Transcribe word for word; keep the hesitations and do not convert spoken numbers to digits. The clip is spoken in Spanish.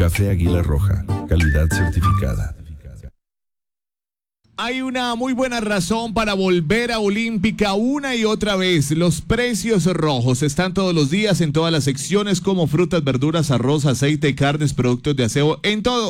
Café Águila Roja, calidad certificada. Hay una muy buena razón para volver a Olímpica una y otra vez. Los precios rojos están todos los días en todas las secciones como frutas, verduras, arroz, aceite, carnes, productos de aseo, en todo.